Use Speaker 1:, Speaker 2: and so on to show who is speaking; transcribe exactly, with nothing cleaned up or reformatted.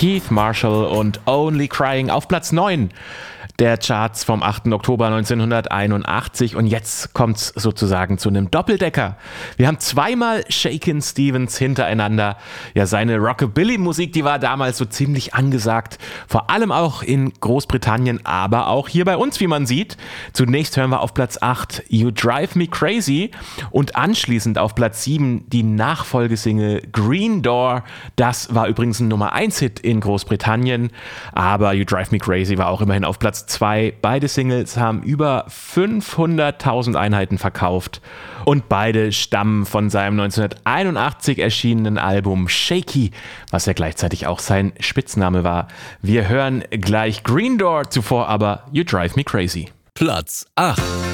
Speaker 1: Keith Marshall und Only Crying auf Platz neun der Charts vom achten Oktober neunzehnhunderteinundachtzig. Und jetzt kommt's sozusagen zu einem Doppeldecker. Wir haben zweimal Shakin' Stevens hintereinander. Ja, seine Rockabilly-Musik, die war damals so ziemlich angesagt. Vor allem auch in Großbritannien, aber auch hier bei uns, wie man sieht. Zunächst hören wir auf Platz acht You Drive Me Crazy und anschließend auf Platz sieben die Nachfolgesingle Green Door. Das war übrigens ein Nummer eins Hit in Großbritannien, aber You Drive Me Crazy war auch immerhin auf Platz zwei. Beide Singles haben über fünfhunderttausend Einheiten verkauft und beide stammen von seinem neunzehnhunderteinundachtzig erschienenen Album Shaky, was ja gleichzeitig auch sein Spitzname war. Wir hören gleich Green Door, zuvor aber You Drive Me Crazy.
Speaker 2: Platz acht.